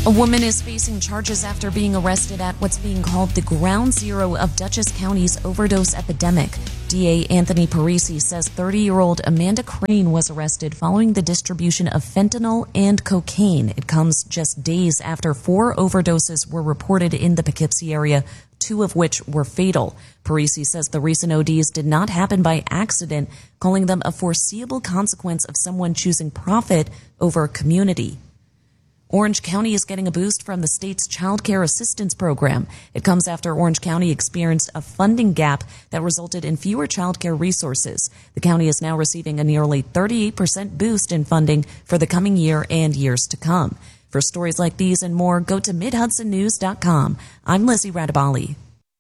A woman is facing charges after being arrested at what's being called the ground zero of Dutchess County's overdose epidemic. DA Anthony Parisi says 30-year-old Amanda Crane was arrested following the distribution of fentanyl and cocaine. It comes just days after 4 overdoses were reported in the Poughkeepsie area, 2 of which were fatal. Parisi says the recent ODs did not happen by accident, calling them a foreseeable consequence of someone choosing profit over community. Orange County is getting a boost from the state's Child Care Assistance Program. It comes after Orange County experienced a funding gap that resulted in fewer child care resources. The county is now receiving a nearly 38% boost in funding for the coming year and years to come. For stories like these and more, go to MidHudsonNews.com. I'm Lizzie Radabali.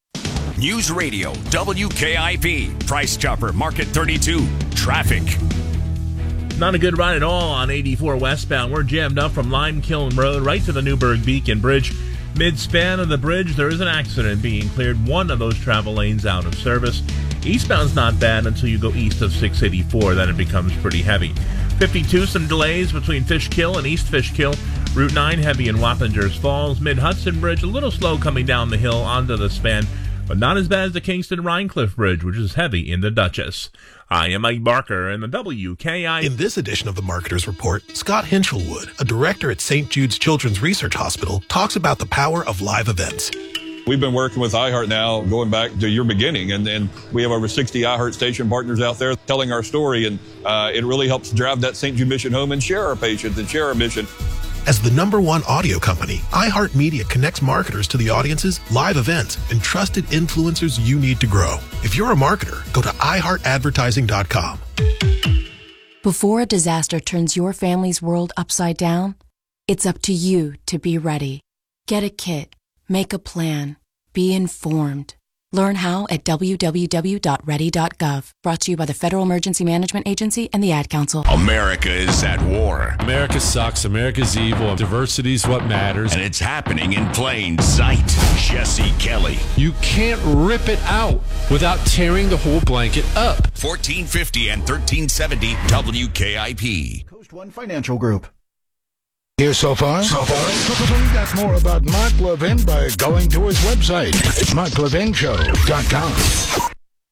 News Radio, WKIP, Price Chopper, Market 32, traffic. Not a good ride at all on 84 westbound. We're jammed up from Lime Kiln Road right to the Newburgh Beacon Bridge. Mid-span of the bridge, there is an accident being cleared. One of those travel lanes out of service. Eastbound's not bad until you go east of 684. Then it becomes pretty heavy. 52, some delays between Fishkill and East Fishkill. Route 9 heavy in Wappingers Falls. Mid-Hudson Bridge a little slow coming down the hill onto the span, but not as bad as the Kingston-Rhinecliff Bridge, which is heavy in the Dutchess. I am Mike Barker in the WKI. In this edition of the Marketer's Report, Scott Hinchelwood, a director at St. Jude's Children's Research Hospital, talks about the power of live events. We've been working with iHeart now going back to your beginning, and we have over 60 iHeart station partners out there telling our story, and it really helps drive that St. Jude mission home and share our patients and share our mission. As the #1 audio company, iHeartMedia connects marketers to the audiences, live events, and trusted influencers you need to grow. If you're a marketer, go to iHeartAdvertising.com. Before a disaster turns your family's world upside down, it's up to you to be ready. Get a kit, make a plan, be informed. Learn how at www.ready.gov. Brought to you by the Federal Emergency Management Agency and the Ad Council. America is at war. America sucks. America's evil. Diversity's what matters. And it's happening in plain sight. Jesse Kelly. You can't rip it out without tearing the whole blanket up. 1450 and 1370 WKIP. Coast One Financial Group. Here so far? Find out more about Mark Levin by going to his website, marklevinshow.com.